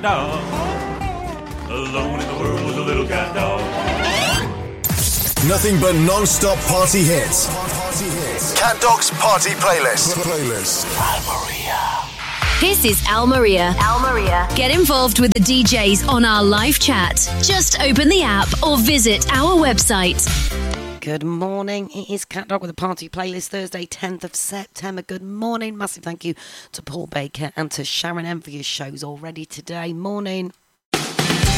dog. Alone in the world with a little cat dog. Nothing but non-stop party hits. Cat Dog's Party Playlist. This is Al Maria. Al Maria. Get involved with the DJs on our live chat. Just open the app or visit our website. Good morning. It is Cat Dog with a Party Playlist, Thursday, 10th of September. Good morning. Massive thank you to Paul Baker and to Sharon M for your shows already today. Morning.